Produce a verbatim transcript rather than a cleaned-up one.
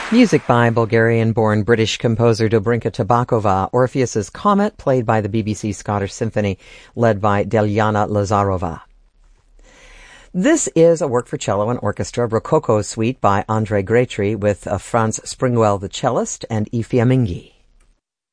Music by Bulgarian-born British composer Dobrinka Tabakova, Orpheus's Comet, played by the B B C Scottish Symphony, led by Delyana Lazarova. This is a work for cello and orchestra, Rococo Suite by Andrei Gretry, with uh, Franz Springwell, the cellist, and Efi Amingi.